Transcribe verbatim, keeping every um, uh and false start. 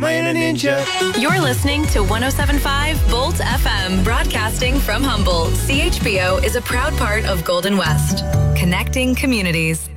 playing a ninja. You're listening to one oh seven point five Bolt F M, broadcasting from Humboldt. C H B O is a proud part of Golden West, connecting communities.